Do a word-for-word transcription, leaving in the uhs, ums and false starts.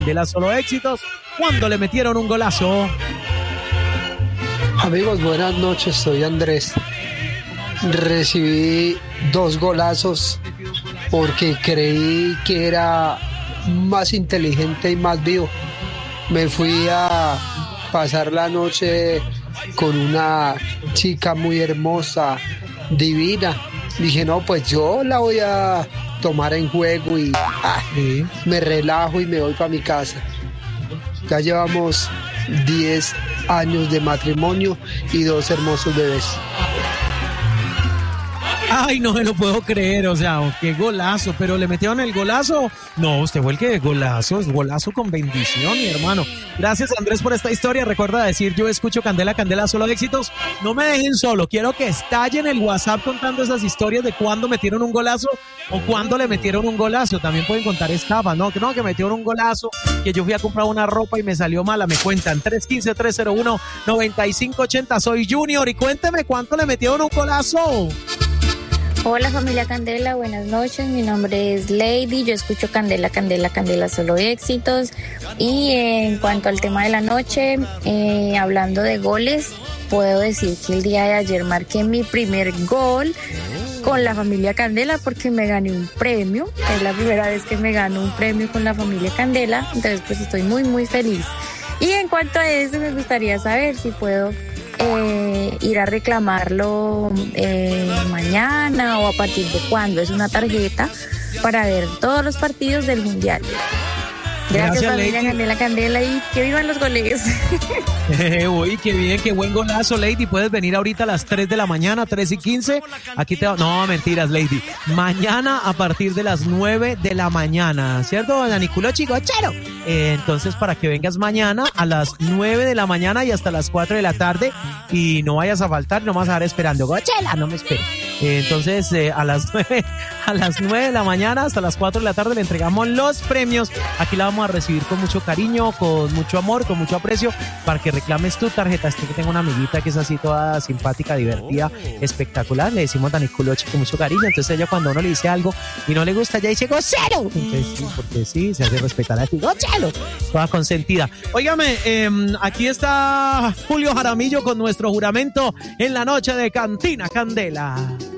Candela Solo Éxitos, cuando le metieron un golazo. Amigos, buenas noches, soy Andrés. Recibí dos golazos porque creí que era más inteligente y más vivo. Me fui a pasar la noche con una chica muy hermosa, divina. Dije, no, pues yo la voy a tomar en juego y ah, Sí. me relajo y me voy para mi casa. Ya llevamos diez años de matrimonio y dos hermosos bebés. Ay, no me lo puedo creer, o sea, qué golazo, pero le metieron el golazo. No, usted fue el que golazo, es golazo con bendición, mi hermano. Gracias, Andrés, por esta historia. Recuerda decir, yo escucho Candela, Candela Solo Éxitos. No me dejen solo, quiero que estallen el WhatsApp contando esas historias de cuándo metieron un golazo o cuándo le metieron un golazo. También pueden contar estafas, ¿no? Que no, que metieron un golazo, que yo fui a comprar una ropa y me salió mala. Me cuentan tres uno cinco, tres cero uno, nueve cinco ocho cero. Soy Junior y cuénteme cuánto le metieron un golazo. Hola familia Candela, buenas noches, mi nombre es Lady, yo escucho Candela, Candela, Candela Solo Éxitos y eh, en cuanto al tema de la noche, eh, hablando de goles, puedo decir que el día de ayer marqué mi primer gol con la familia Candela porque me gané un premio, es la primera vez que me gano un premio con la familia Candela, entonces pues estoy muy muy feliz. Y en cuanto a eso me gustaría saber si puedo Eh, ir a reclamarlo eh, mañana o a partir de cuándo. Es una tarjeta para ver todos los partidos del Mundial. Gracias, Gracias, familia Lady. Candela, Candela, y que vivan los goles. Eh, uy, qué bien, qué buen golazo, Lady. Puedes venir ahorita a las tres de la mañana, tres y quince. Aquí te va. No, mentiras, Lady. Mañana a partir de las nueve de la mañana, ¿cierto, doña Niculochi? ¡Gochero! Eh, entonces, para que vengas mañana a las nueve de la mañana y hasta las cuatro de la tarde y no vayas a faltar, no vas a estar esperando. ¡Gochela! No me esperes. Eh, entonces, eh, a las nueve, a las nueve de la mañana hasta las cuatro de la tarde le entregamos los premios. Aquí la vamos a recibir con mucho cariño, con mucho amor, con mucho aprecio, para que reclames tu tarjeta. Este que tengo una amiguita que es así toda simpática, divertida, espectacular. Le decimos Dani Culoche con mucho cariño. Entonces ella cuando uno le dice algo y no le gusta, ella dice ¡gocero! Entonces sí, porque sí, se hace respetar así, ¡gocero! Toda consentida. Óigame, eh, aquí está Julio Jaramillo con nuestro juramento en la noche de Cantina Candela.